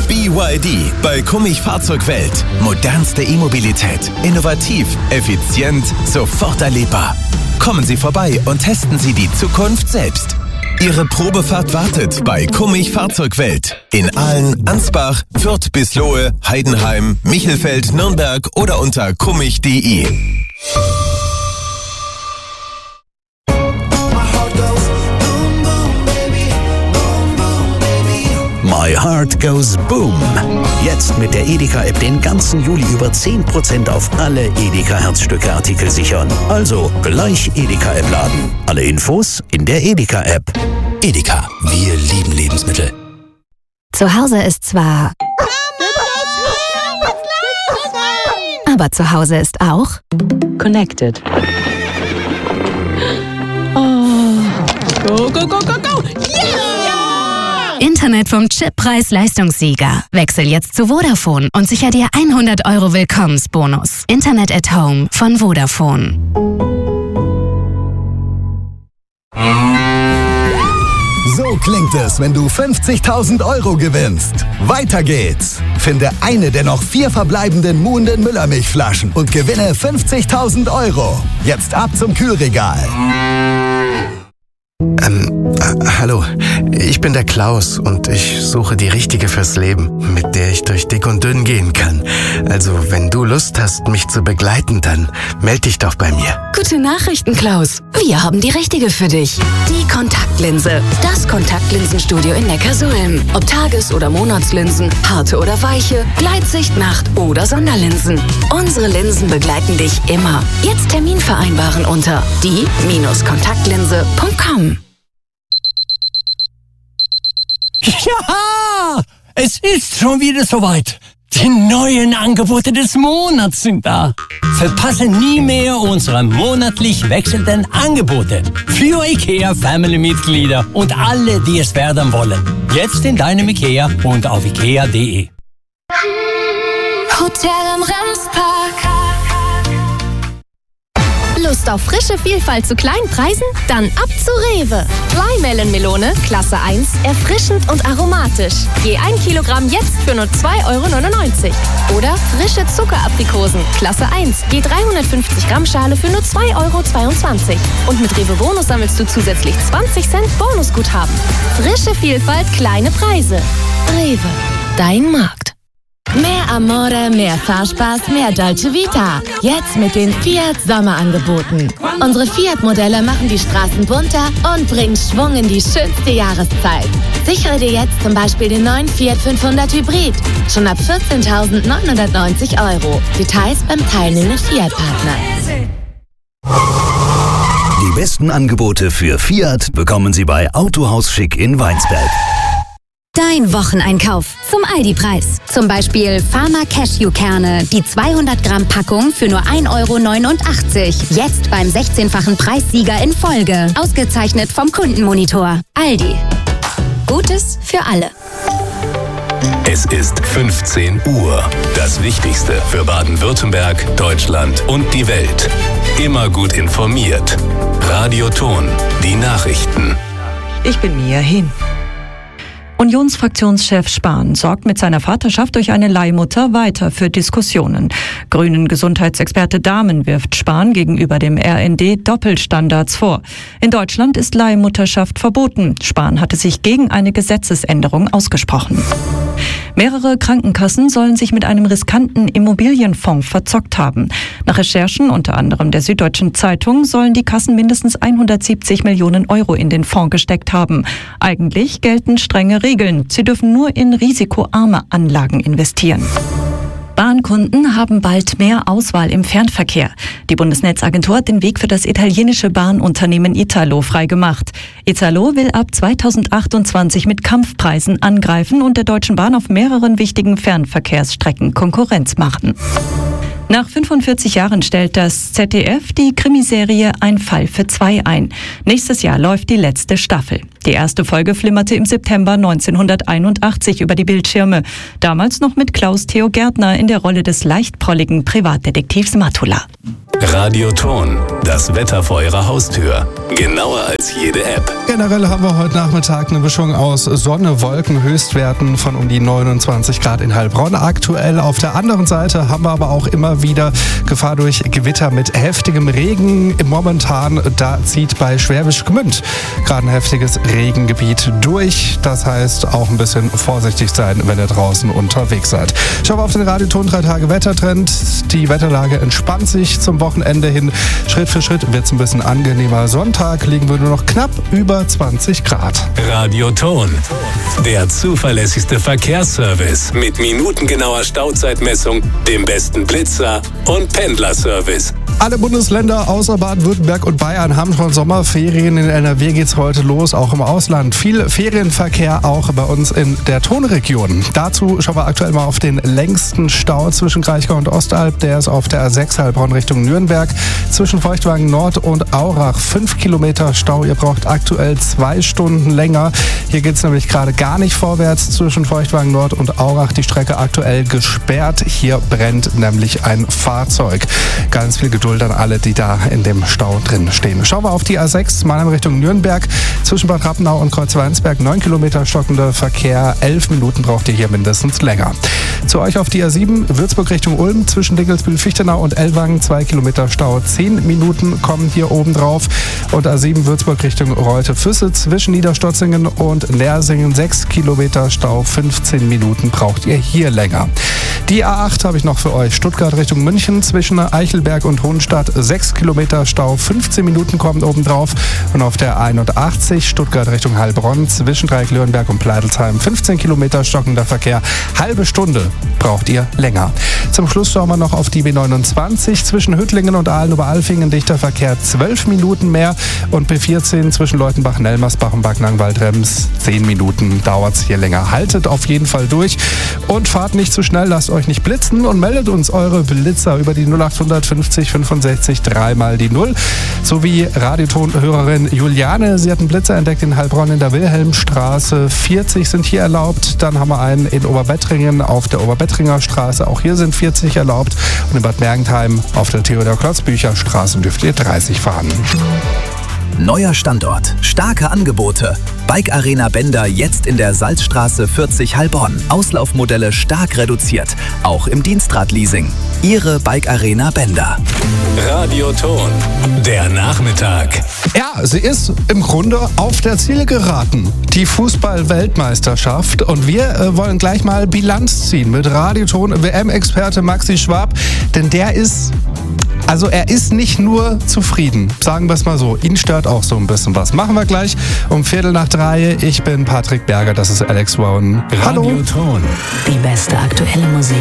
BYD bei Kummich Fahrzeugwelt. Modernste E-Mobilität. Innovativ, effizient, sofort erlebbar. Kommen Sie vorbei und testen Sie die Zukunft selbst. Ihre Probefahrt wartet bei Kummich Fahrzeugwelt. In Aalen, Ansbach, Fürth, Bislohe, Heidenheim, Michelfeld, Nürnberg oder unter kummich.de. My Heart Goes Boom. Jetzt mit der Edeka-App den ganzen Juli über 10% auf alle Edeka-Herzstücke-Artikel sichern. Also gleich Edeka-App laden. Alle Infos in der Edeka-App. Edeka, wir lieben Lebensmittel. Zu Hause ist zwar... Aber zu Hause ist auch... Connected. Oh. Go, go, go, go, go! Yeah! Internet vom Chip-Preis-Leistungssieger. Wechsel jetzt zu Vodafone und sicher dir 100 € Willkommensbonus. Internet at Home von Vodafone. So klingt es, wenn du 50.000 € gewinnst. Weiter geht's. Finde eine der noch 4 verbleibenden Muhnden Müllermilchflaschen und gewinne 50.000 €. Jetzt ab zum Kühlregal. Hallo, ich bin der Klaus und ich suche die Richtige fürs Leben, mit der ich durch dick und dünn gehen kann. Also, wenn du Lust hast, mich zu begleiten, dann meld dich doch bei mir. Gute Nachrichten, Klaus. Wir haben die Richtige für dich. Die Kontaktlinse. Das Kontaktlinsenstudio in Neckarsulm. Ob Tages- oder Monatslinsen, harte oder weiche, Gleitsicht, Nacht- oder Sonderlinsen. Unsere Linsen begleiten dich immer. Jetzt Termin vereinbaren unter die-kontaktlinse.com. Ja, es ist schon wieder soweit. Die neuen Angebote des Monats sind da. Verpasse nie mehr unsere monatlich wechselnden Angebote für IKEA-Family-Mitglieder und alle, die es werden wollen. Jetzt in deinem IKEA und auf ikea.de. Hotel am Remspark. Lust auf frische Vielfalt zu kleinen Preisen? Dann ab zu Rewe. Dry-Melon-Melone, Klasse 1, erfrischend und aromatisch. Je 1 Kilogramm jetzt für nur 2,99 €. Oder frische Zuckeraprikosen, Klasse 1, je 350 Gramm Schale für nur 2,22 €. Und mit Rewe Bonus sammelst du zusätzlich 20 Cent Bonusguthaben. Frische Vielfalt, kleine Preise. Rewe, dein Markt. Mehr Amore, mehr Fahrspaß, mehr Dolce Vita. Jetzt mit den Fiat Sommerangeboten. Unsere Fiat-Modelle machen die Straßen bunter und bringen Schwung in die schönste Jahreszeit. Sichere dir jetzt zum Beispiel den neuen Fiat 500 Hybrid. Schon ab 14.990 €. Details beim teilnehmenden Fiat-Partner. Die besten Angebote für Fiat bekommen Sie bei Autohaus Schick in Weinsberg. Dein Wocheneinkauf zum Aldi-Preis. Zum Beispiel Pharma Cashewkerne, die 200 Gramm Packung für nur 1,89 €. Jetzt beim 16-fachen Preissieger in Folge. Ausgezeichnet vom Kundenmonitor. Aldi. Gutes für alle. Es ist 15 Uhr. Das Wichtigste für Baden-Württemberg, Deutschland und die Welt. Immer gut informiert. Radio Ton, die Nachrichten. Ich bin Mia Hin. Unionsfraktionschef Spahn sorgt mit seiner Vaterschaft durch eine Leihmutter weiter für Diskussionen. Grünen Gesundheitsexperte Dahmen wirft Spahn gegenüber dem RND Doppelstandards vor. In Deutschland ist Leihmutterschaft verboten. Spahn hatte sich gegen eine Gesetzesänderung ausgesprochen. Mehrere Krankenkassen sollen sich mit einem riskanten Immobilienfonds verzockt haben. Nach Recherchen unter anderem der Süddeutschen Zeitung sollen die Kassen mindestens 170 Millionen € in den Fonds gesteckt haben. Eigentlich gelten strenge Regeln. Sie dürfen nur in risikoarme Anlagen investieren. Bahnkunden haben bald mehr Auswahl im Fernverkehr. Die Bundesnetzagentur hat den Weg für das italienische Bahnunternehmen Italo freigemacht. Italo will ab 2028 mit Kampfpreisen angreifen und der Deutschen Bahn auf mehreren wichtigen Fernverkehrsstrecken Konkurrenz machen. Nach 45 Jahren stellt das ZDF die Krimiserie Ein Fall für zwei ein. Nächstes Jahr läuft die letzte Staffel. Die erste Folge flimmerte im September 1981 über die Bildschirme. Damals noch mit Klaus Theo Gärtner in der Rolle des leichtprolligen Privatdetektivs Matula. Radioton, das Wetter vor Ihrer Haustür. Genauer als jede App. Generell haben wir heute Nachmittag eine Mischung aus Sonne, Wolken, Höchstwerten von um die 29 Grad in Heilbronn. Aktuell auf der anderen Seite haben wir aber auch immer wieder Gefahr durch Gewitter mit heftigem Regen. Momentan, da zieht bei Schwäbisch Gmünd gerade ein heftiges Regengebiet durch. Das heißt, auch ein bisschen vorsichtig sein, wenn ihr draußen unterwegs seid. Schauen wir auf den Radioton 3 Tage Wettertrend. Die Wetterlage entspannt sich zum Wochenende hin. Schritt für Schritt wird es ein bisschen angenehmer. Sonntag liegen wir nur noch knapp über 20 Grad. Radioton, der zuverlässigste Verkehrsservice mit minutengenauer Stauzeitmessung, dem besten Blitzer und Pendlerservice. Alle Bundesländer außer Baden-Württemberg und Bayern haben schon Sommerferien. In NRW geht's heute los, auch im Ausland. Viel Ferienverkehr auch bei uns in der Tonregion. Dazu schauen wir aktuell mal auf den längsten Stau zwischen Kraichgau und Ostalb. Der ist auf der A6 Heilbronn Richtung Nürnberg. Zwischen Feuchtwagen Nord und Aurach 5 Kilometer Stau. Ihr braucht aktuell 2 Stunden länger. Hier geht's nämlich gerade gar nicht vorwärts zwischen Feuchtwagen Nord und Aurach. Die Strecke aktuell gesperrt. Hier brennt nämlich ein Fahrzeug. Ganz viel Geduld an alle, die da in dem Stau drin stehen. Schauen wir auf die A6, Mannheim Richtung Nürnberg. Zwischen Bad Rappenau und Kreuzweinsberg 9 Kilometer stockender Verkehr. 11 Minuten braucht ihr hier mindestens länger. Zu euch auf die A7, Würzburg Richtung Ulm. Zwischen Dinkelsbühl-Fichtenau und Ellwangen 2 Kilometer Stau. 10 Minuten kommen hier oben drauf. Und A7 Würzburg Richtung Reutte-Füsse. Zwischen Niederstotzingen und Nersingen 6 Kilometer Stau. 15 Minuten braucht ihr hier länger. Die A8 habe ich noch für euch. Stuttgart Richtung München. Zwischen Eichelberg und Hohenstadt 6 Kilometer Stau, 15 Minuten kommen obendrauf. Und auf der 81 Stuttgart Richtung Heilbronn zwischen Dreieck-Löwenberg und Pleidelsheim 15 Kilometer stockender Verkehr. Halbe Stunde braucht ihr länger. Zum Schluss schauen wir noch auf die B29 zwischen Hüttlingen und Aalen-Oberalfingen. Dichter Verkehr 12 Minuten mehr. Und B14 zwischen Leutenbach, Nelmersbach und Backnang-Waldrems 10 Minuten dauert es hier länger. Haltet auf jeden Fall durch und fahrt nicht zu schnell, lasst euch nicht blitzen und meldet uns eure Blitzer über die 0800 50 65 3 mal die 0. Sowie Radioton-Hörerin Juliane. Sie hat einen Blitzer entdeckt in Heilbronn in der Wilhelmstraße. 40 sind hier erlaubt. Dann haben wir einen in Oberbettringen auf der Oberbetringer Straße. Auch hier sind 40 erlaubt. Und in Bad Mergentheim auf der Theodor-Klotzbücher-Straße dürft ihr 30 fahren. Neuer Standort, starke Angebote. Bike Arena Bender jetzt in der Salzstraße 40 Heilbronn. Auslaufmodelle stark reduziert, auch im Dienstradleasing. Ihre Bike Arena Bender. Radioton, der Nachmittag. Ja, sie ist im Grunde auf der Zielgeraden. Die Fußball-Weltmeisterschaft. Und wir wollen gleich mal Bilanz ziehen mit Radioton WM-Experte Maxi Schwab. Denn der ist... Also er ist nicht nur zufrieden, sagen wir es mal so. Ihn stört auch so ein bisschen was. Machen wir gleich um 2:15. Ich bin Patrick Berger, das ist Alex Rowan. Hallo. Radioton. Die beste aktuelle Musik.